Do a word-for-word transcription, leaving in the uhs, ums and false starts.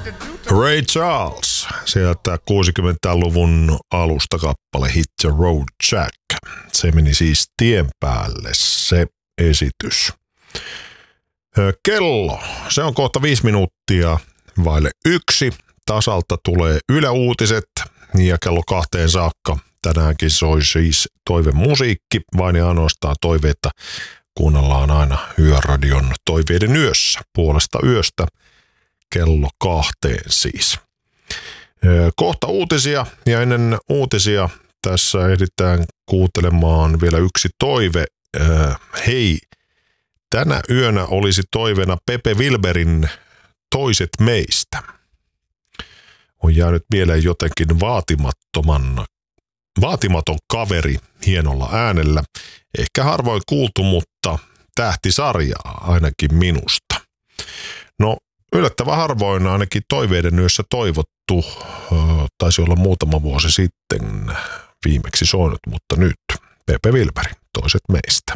Ray Charles, sieltä kuusikymmentäluvun alusta kappale Hit the Road Jack. Se meni siis tien päälle, se esitys. Kello, se on kohta viisi minuuttia vaille yksi. Tasalta tulee Yle Uutiset ja kello kahteen saakka. Tänäänkin soi siis toivemusiikki, vain ja ainoastaan toiveita kuunnellaan aina Yöradion toiveiden yössä, puolesta yöstä kello kahteen siis. Kohta uutisia ja ennen uutisia tässä ehditään kuuntelemaan vielä yksi toive. Hei, tänä yönä olisi toiveena Pepe Wilberin Toiset meistä. On jäänyt mieleen jotenkin vaatimattoman, vaatimaton kaveri hienolla äänellä. Ehkä harvoin kuultu, mutta tähtisarjaa ainakin minusta. No yllättävän harvoin ainakin toiveiden yössä toivottu. Taisi olla muutama vuosi sitten viimeksi soinut, mutta nyt Pepe Wilberi, Toiset meistä.